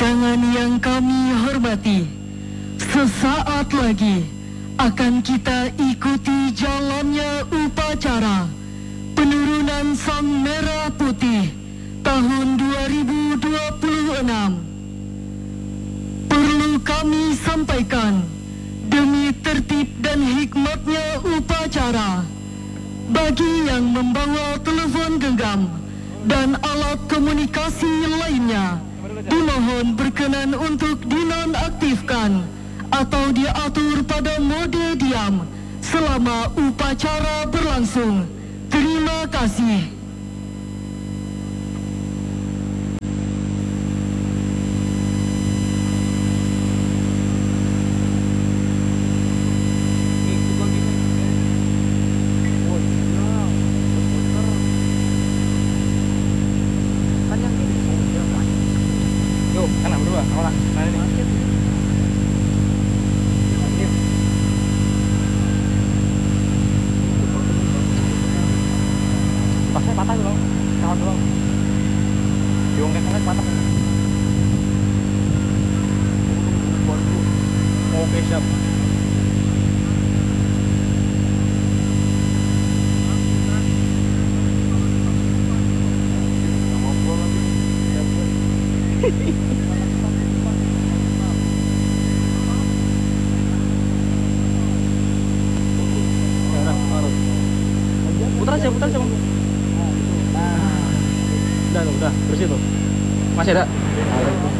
Undangan yang kami hormati, sesaat lagi akan kita ikuti jalannya upacara penurunan Sang Merah Putih tahun 2026. Perlu kami sampaikan, demi tertib dan hikmatnya upacara, bagi yang membawa telepon genggam dan alat komunikasi lainnya, dimohon berkenan untuk dinonaktifkan atau diatur pada mode diam selama upacara berlangsung. Terima kasih. Kanan berdua, awalnya. Nah ini. Pasnya patah dulu, kawat dulu. Diongkek-ongkek patah. Oke, siap. Putar aja. Udah, bersih tuh. Masih ada?